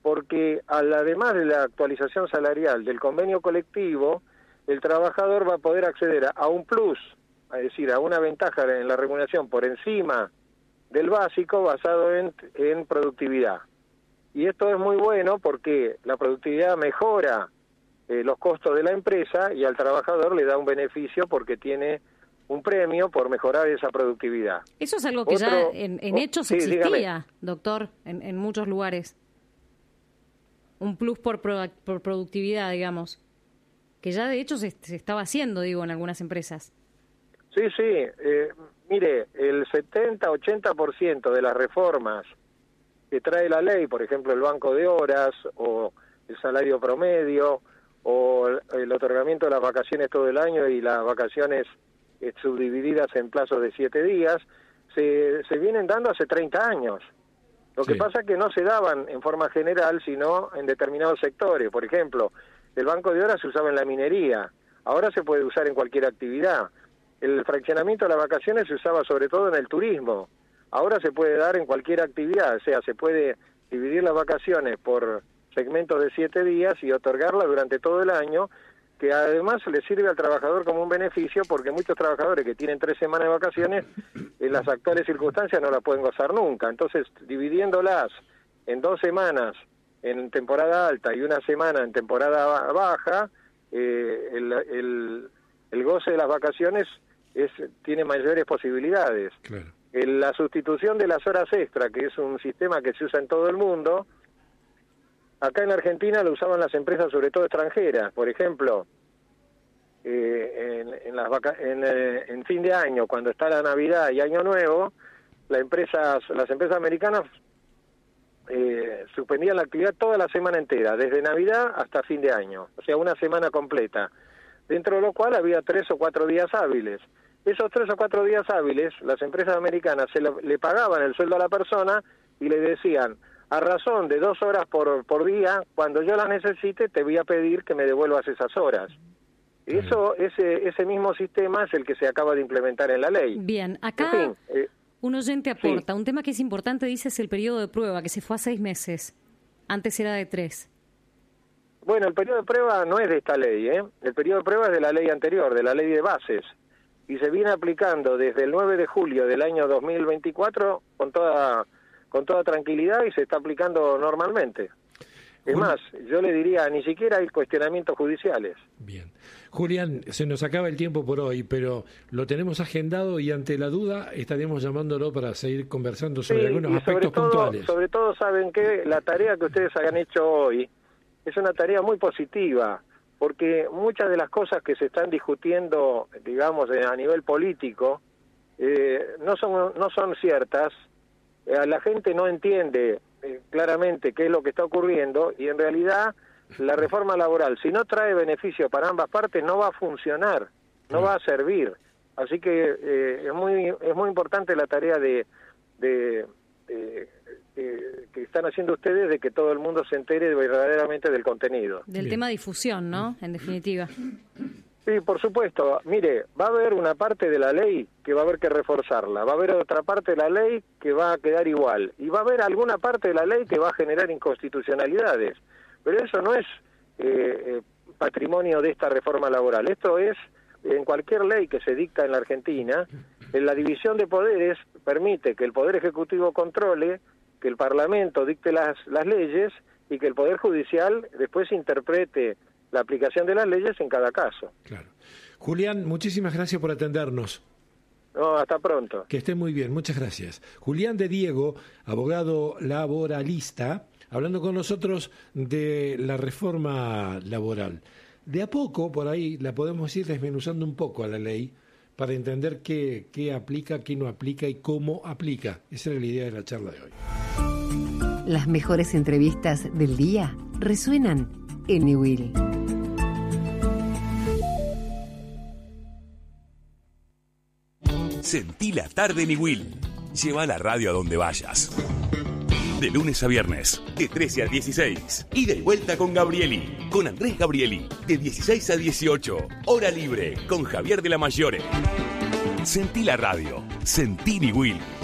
porque además de la actualización salarial del convenio colectivo, el trabajador va a poder acceder a un plus, es decir, a una ventaja en la remuneración por encima del básico basado en productividad. Y esto es muy bueno porque la productividad mejora los costos de la empresa y al trabajador le da un beneficio porque tiene un premio por mejorar esa productividad. Eso es algo que ya en hechos existía, dígame. Doctor, en muchos lugares. Un plus por productividad, digamos, que ya de hecho se estaba haciendo, digo, en algunas empresas. Sí, mire, el 70-80% de las reformas que trae la ley, por ejemplo, el banco de horas o el salario promedio o el otorgamiento de las vacaciones todo el año y las vacaciones subdivididas en plazos de 7 días, se vienen dando hace 30 años. Lo que pasa es que no se daban en forma general, sino en determinados sectores. Por ejemplo, el banco de horas se usaba en la minería, ahora se puede usar en cualquier actividad. El fraccionamiento de las vacaciones se usaba sobre todo en el turismo, ahora se puede dar en cualquier actividad, o sea, se puede dividir las vacaciones por segmentos de 7 días y otorgarlas durante todo el año, que además le sirve al trabajador como un beneficio, porque muchos trabajadores que tienen 3 semanas de vacaciones, en las actuales circunstancias no las pueden gozar nunca. Entonces, dividiéndolas en 2 semanas en temporada alta y 1 semana en temporada baja, el goce de las vacaciones tiene mayores posibilidades. Claro. La sustitución de las horas extra, que es un sistema que se usa en todo el mundo, acá en Argentina lo usaban las empresas, sobre todo extranjeras. Por ejemplo, en fin de año, cuando está la Navidad y Año Nuevo, las empresas americanas suspendían la actividad toda la semana entera, desde Navidad hasta fin de año, o sea, 1 semana completa, dentro de lo cual había 3 o 4 días hábiles. Esos 3 o 4 días hábiles, las empresas americanas le pagaban el sueldo a la persona y le decían: a razón de 2 horas por día, cuando yo las necesite, te voy a pedir que me devuelvas esas horas. Ese mismo sistema es el que se acaba de implementar en la ley. Bien, acá en fin, un oyente aporta, un tema que es importante, dice, es el periodo de prueba, que se fue a 6 meses. Antes era de 3. Bueno, el periodo de prueba no es de esta ley, ¿eh? El periodo de prueba es de la ley anterior, de la ley de bases, y se viene aplicando desde el 9 de julio del año 2024 con toda tranquilidad y se está aplicando normalmente. Es más, yo le diría, ni siquiera hay cuestionamientos judiciales. Bien. Julián, se nos acaba el tiempo por hoy, pero lo tenemos agendado y ante la duda estaremos llamándolo para seguir conversando sobre algunos aspectos puntuales. Sobre todo, saben que la tarea que ustedes han hecho hoy es una tarea muy positiva, porque muchas de las cosas que se están discutiendo, digamos, a nivel político, no son ciertas. La gente no entiende claramente qué es lo que está ocurriendo y en realidad la reforma laboral, si no trae beneficio para ambas partes, no va a funcionar, no va a servir. Así que es muy importante la tarea que están haciendo ustedes de que todo el mundo se entere verdaderamente del contenido. Del tema difusión, ¿no? En definitiva. Sí, por supuesto. Mire, va a haber una parte de la ley que va a haber que reforzarla, va a haber otra parte de la ley que va a quedar igual, y va a haber alguna parte de la ley que va a generar inconstitucionalidades. Pero eso no es patrimonio de esta reforma laboral. Esto es, en cualquier ley que se dicta en la Argentina, en la división de poderes permite que el Poder Ejecutivo controle, que el Parlamento dicte las leyes y que el Poder Judicial después interprete la aplicación de las leyes en cada caso. Claro. Julián, muchísimas gracias por atendernos. No, hasta pronto. Que esté muy bien, muchas gracias. Julián de Diego, abogado laboralista, hablando con nosotros de la reforma laboral. De a poco, por ahí, la podemos ir desmenuzando un poco a la ley para entender qué aplica, qué no aplica y cómo aplica. Esa era la idea de la charla de hoy. Las mejores entrevistas del día resuenan en Niwil. Sentí la tarde Niwil. Lleva la radio a donde vayas. De lunes a viernes, de 13 a 16. Y de vuelta con Gabrieli, con Andrés Gabrieli, de 16 a 18. Hora libre, con Javier de la Mayore. Sentí la radio. Sentí Niwil.